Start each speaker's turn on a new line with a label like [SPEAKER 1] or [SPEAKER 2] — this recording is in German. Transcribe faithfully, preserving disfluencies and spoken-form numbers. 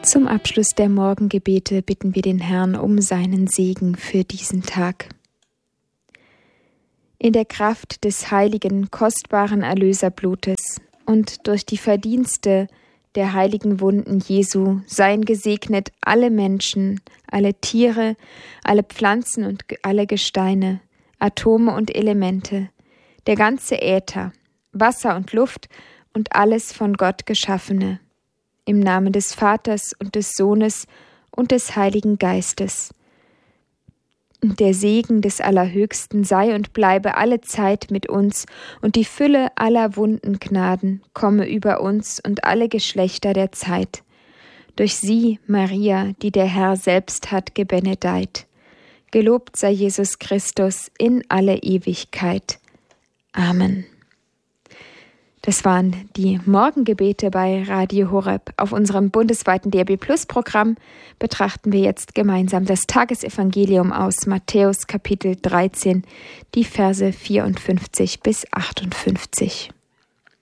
[SPEAKER 1] Zum Abschluss der Morgengebete bitten wir den Herrn um seinen Segen für diesen Tag. In der Kraft des heiligen, kostbaren Erlöserblutes und durch die Verdienste der heiligen Wunden Jesu seien gesegnet alle Menschen, alle Tiere, alle Pflanzen und alle Gesteine, Atome und Elemente, der ganze Äther, Wasser und Luft und alles von Gott Geschaffene. Im Namen des Vaters und des Sohnes und des Heiligen Geistes. Und der Segen des Allerhöchsten sei und bleibe alle Zeit mit uns, und die Fülle aller Wundengnaden komme über uns und alle Geschlechter der Zeit. Durch sie, Maria, die der Herr selbst hat gebenedeit. Gelobt sei Jesus Christus in alle Ewigkeit. Amen. Das waren die Morgengebete bei Radio Horeb. Auf unserem bundesweiten D R B Plus Programm betrachten wir jetzt gemeinsam das Tagesevangelium aus Matthäus Kapitel dreizehn, die Verse vierundfünfzig bis achtundfünfzig.